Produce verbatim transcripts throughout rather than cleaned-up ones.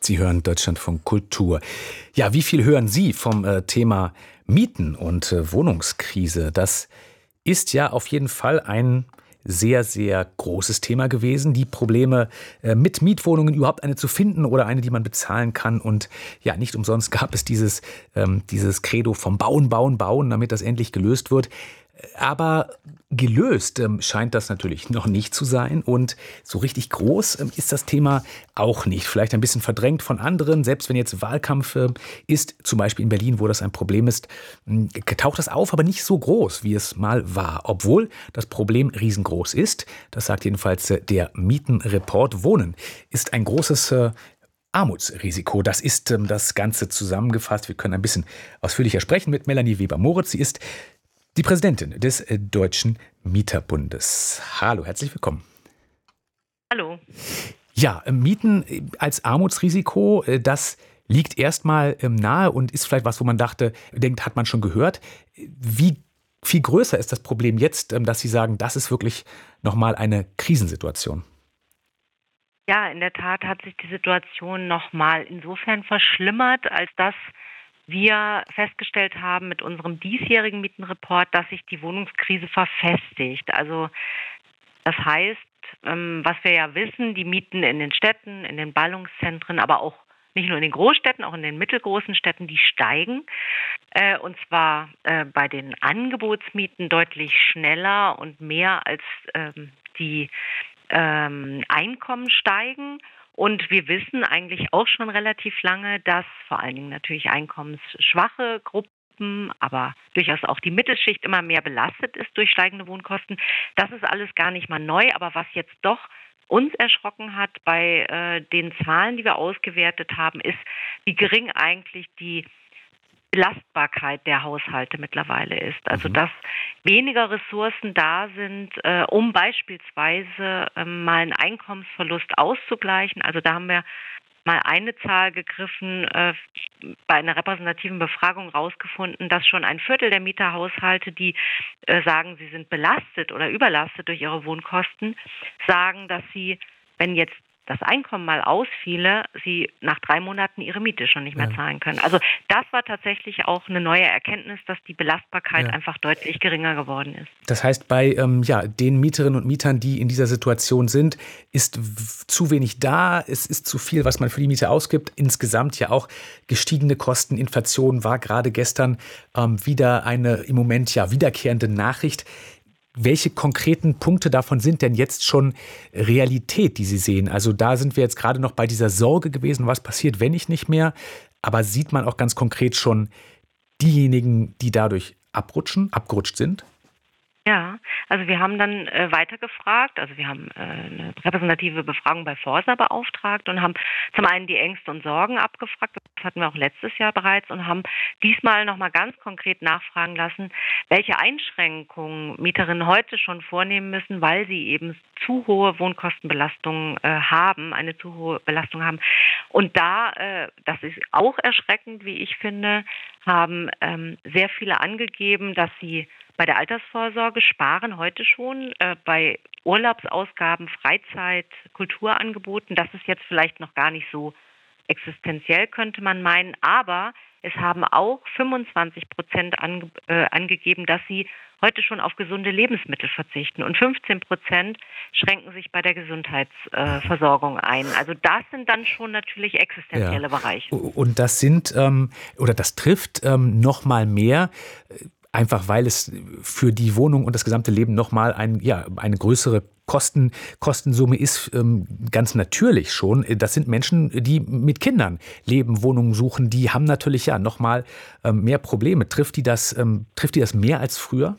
Sie hören Deutschlandfunk Kultur. Ja, wie viel hören Sie vom äh, Thema Mieten und äh, Wohnungskrise? Das ist ja auf jeden Fall ein sehr, sehr großes Thema gewesen. Die Probleme äh, mit Mietwohnungen, überhaupt eine zu finden oder eine, die man bezahlen kann. Und ja, nicht umsonst gab es dieses, ähm, dieses Credo vom Bauen, Bauen, Bauen, damit das endlich gelöst wird. Aber gelöst ähm, scheint das natürlich noch nicht zu sein und so richtig groß ähm, ist das Thema auch nicht. Vielleicht ein bisschen verdrängt von anderen, selbst wenn jetzt Wahlkampf äh, ist, zum Beispiel in Berlin, wo das ein Problem ist, äh, taucht das auf, aber nicht so groß, wie es mal war. Obwohl das Problem riesengroß ist, das sagt jedenfalls äh, der Mietenreport. Wohnen ist ein großes äh, Armutsrisiko. Das ist ähm, das Ganze zusammengefasst. Wir können ein bisschen ausführlicher sprechen mit Melanie Weber-Moritz. Sie ist die Präsidentin des äh, Deutschen Mieterbundes. Hallo, herzlich willkommen. Hallo. Ja, äh, Mieten äh, als Armutsrisiko, äh, das liegt erstmal ähm, nahe und ist vielleicht was, wo man dachte, denkt, hat man schon gehört. Wie viel größer ist das Problem jetzt, ähm, dass Sie sagen, das ist wirklich nochmal eine Krisensituation? Ja, in der Tat hat sich die Situation nochmal insofern verschlimmert, als dass wir festgestellt haben mit unserem diesjährigen Mietenreport, dass sich die Wohnungskrise verfestigt. Also das heißt, ähm, was wir ja wissen, die Mieten in den Städten, in den Ballungszentren, aber auch nicht nur in den Großstädten, auch in den mittelgroßen Städten, die steigen. Äh, und zwar äh, bei den Angebotsmieten deutlich schneller und mehr als ähm, die ähm, Einkommen steigen. Und wir wissen eigentlich auch schon relativ lange, dass vor allen Dingen natürlich einkommensschwache Gruppen, aber durchaus auch die Mittelschicht immer mehr belastet ist durch steigende Wohnkosten. Das ist alles gar nicht mal neu, aber was jetzt doch uns erschrocken hat bei äh, den Zahlen, die wir ausgewertet haben, ist, wie gering eigentlich die Belastbarkeit der Haushalte mittlerweile ist. Also Mhm. dass weniger Ressourcen da sind, äh, um beispielsweise ähm, mal einen Einkommensverlust auszugleichen. Also da haben wir mal eine Zahl gegriffen, äh, bei einer repräsentativen Befragung rausgefunden, dass schon ein Viertel der Mieterhaushalte, die äh, sagen, sie sind belastet oder überlastet durch ihre Wohnkosten, sagen, dass sie, wenn jetzt das Einkommen mal ausfiele, sie nach drei Monaten ihre Miete schon nicht mehr Ja. zahlen können. Also das war tatsächlich auch eine neue Erkenntnis, dass die Belastbarkeit Ja. einfach deutlich geringer geworden ist. Das heißt, bei ähm, ja, den Mieterinnen und Mietern, die in dieser Situation sind, ist w- zu wenig da, es ist zu viel, was man für die Miete ausgibt. Insgesamt ja auch gestiegene Kosten, Inflation war gerade gestern ähm, wieder eine im Moment ja wiederkehrende Nachricht. Welche konkreten Punkte davon sind denn jetzt schon Realität, die Sie sehen? Also da sind wir jetzt gerade noch bei dieser Sorge gewesen, was passiert, wenn ich nicht mehr. Aber sieht man auch ganz konkret schon diejenigen, die dadurch abrutschen, abgerutscht sind? Ja, also wir haben dann äh, weitergefragt, also wir haben äh, eine repräsentative Befragung bei Forsa beauftragt und haben zum einen die Ängste und Sorgen abgefragt, das hatten wir auch letztes Jahr bereits und haben diesmal nochmal ganz konkret nachfragen lassen, welche Einschränkungen Mieterinnen heute schon vornehmen müssen, weil sie eben zu hohe Wohnkostenbelastungen äh, haben, eine zu hohe Belastung haben. Und da, äh, das ist auch erschreckend, wie ich finde, haben ähm, sehr viele angegeben, dass sie bei der Altersvorsorge sparen heute schon, äh, bei Urlaubsausgaben, Freizeit, Kulturangeboten. Das ist jetzt vielleicht noch gar nicht so existenziell, könnte man meinen. Aber es haben auch fünfundzwanzig Prozent ange äh, angegeben, dass sie heute schon auf gesunde Lebensmittel verzichten. Und fünfzehn Prozent schränken sich bei der Gesundheitsversorgung äh, ein. Also das sind dann schon natürlich Ja. existenzielle Bereiche. Und das sind, ähm, oder das trifft ähm, noch mal mehr, äh, einfach weil es für die Wohnung und das gesamte Leben noch mal ein, ja, eine größere Kosten, Kostensumme ist, ähm, ganz natürlich schon. Das sind Menschen, die mit Kindern leben, Wohnungen suchen, die haben natürlich ja noch mal ähm, mehr Probleme. Trifft die das, ähm, trifft die das mehr als früher?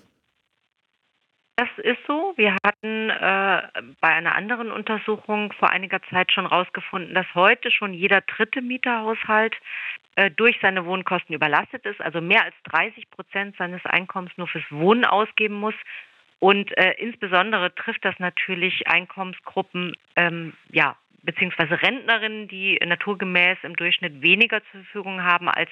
Das ist so. Wir hatten äh, bei einer anderen Untersuchung vor einiger Zeit schon herausgefunden, dass heute schon jeder dritte Mieterhaushalt äh, durch seine Wohnkosten überlastet ist, also mehr als dreißig Prozent seines Einkommens nur fürs Wohnen ausgeben muss. Und äh, insbesondere trifft das natürlich Einkommensgruppen, ähm, ja, beziehungsweise Rentnerinnen, die naturgemäß im Durchschnitt weniger zur Verfügung haben als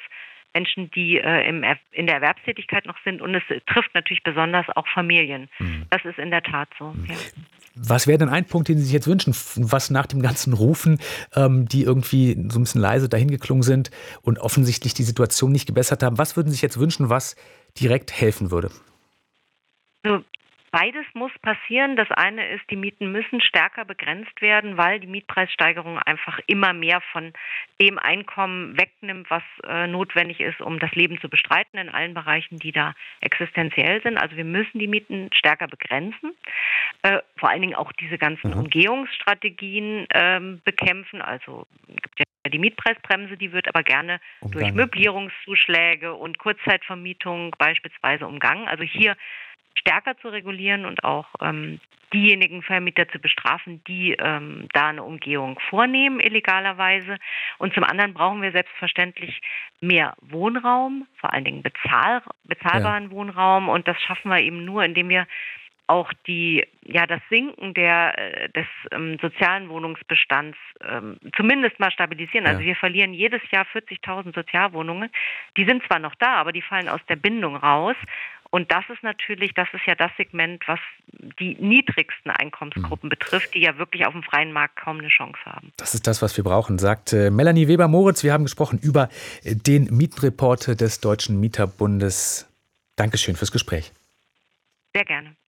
Menschen, die äh, im er in der Erwerbstätigkeit noch sind. Und es trifft natürlich besonders auch Familien. Mhm. Das ist in der Tat so. Mhm. Ja. Was wäre denn ein Punkt, den Sie sich jetzt wünschen, was nach dem ganzen Rufen, ähm, die irgendwie so ein bisschen leise dahingeklungen sind und offensichtlich die Situation nicht gebessert haben, was würden Sie sich jetzt wünschen, was direkt helfen würde? So. Beides muss passieren. Das eine ist, die Mieten müssen stärker begrenzt werden, weil die Mietpreissteigerung einfach immer mehr von dem Einkommen wegnimmt, was äh, notwendig ist, um das Leben zu bestreiten in allen Bereichen, die da existenziell sind. Also wir müssen die Mieten stärker begrenzen, äh, vor allen Dingen auch diese ganzen mhm. Umgehungsstrategien ähm, bekämpfen. Also es gibt ja die Mietpreisbremse, die wird aber gerne Umgang. durch Möblierungszuschläge und Kurzzeitvermietung beispielsweise umgangen. Also hier stärker zu regulieren und auch ähm, diejenigen Vermieter zu bestrafen, die ähm, da eine Umgehung vornehmen, illegalerweise. Und zum anderen brauchen wir selbstverständlich mehr Wohnraum, vor allen Dingen bezahl bezahlbaren ja. Wohnraum. Und das schaffen wir eben nur, indem wir auch die, ja, das Sinken der, des ähm, sozialen Wohnungsbestands ähm, zumindest mal stabilisieren. Also ja. wir verlieren jedes Jahr vierzigtausend Sozialwohnungen. Die sind zwar noch da, aber die fallen aus der Bindung raus. Und das ist natürlich, das ist ja das Segment, was die niedrigsten Einkommensgruppen mhm. betrifft, die ja wirklich auf dem freien Markt kaum eine Chance haben. Das ist das, was wir brauchen, sagt Melanie Weber-Moritz. Wir haben gesprochen über den Mietenreport des Deutschen Mieterbundes. Dankeschön fürs Gespräch. Sehr gerne.